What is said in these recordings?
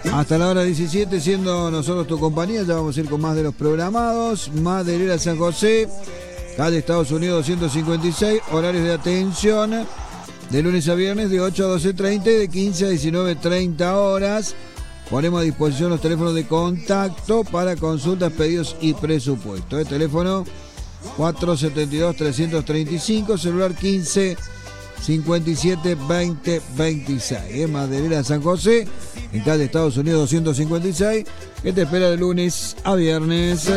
Hasta la hora 17, siendo nosotros tu compañía, ya vamos a ir con más de los programados. Maderera San José, calle Estados Unidos 256, horarios de atención de lunes a viernes de 8 a 12:30 y de 15 a 19:30 horas. Ponemos a disposición los teléfonos de contacto para consultas, pedidos y presupuesto. El teléfono 472-335, celular 15-57-20-26. Maderera San José, en calle Estados Unidos 256, que te espera de lunes a viernes.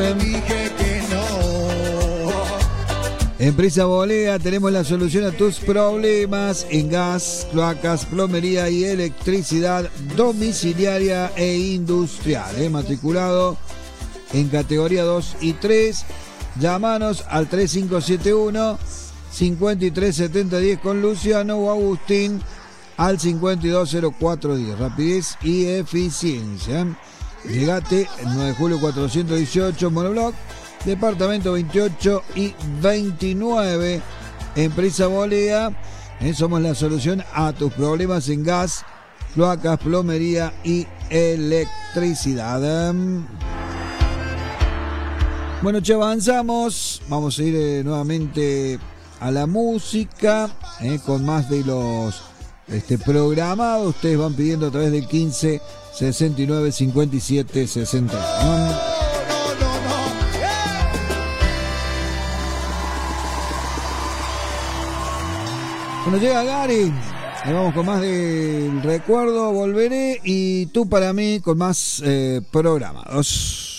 En Prisa Bolea tenemos la solución a tus problemas en gas, cloacas, plomería y electricidad domiciliaria e industrial. Matriculado en categoría 2 y 3. Llámanos al 3571-537010 con Luciano o Agustín al 520410. Rapidez y eficiencia. Llegate 9 de julio 418, Monobloc, departamento 28 y 29. En Prisa Bolea somos la solución a tus problemas en gas, cloacas, plomería y electricidad. Bueno, che, avanzamos. Vamos a ir nuevamente a la música con más de los programados. Ustedes van pidiendo a través del 15 69 57 60. Bueno, llega Gary. Ahí vamos con más del recuerdo. Volveré y tú para mí con más programados.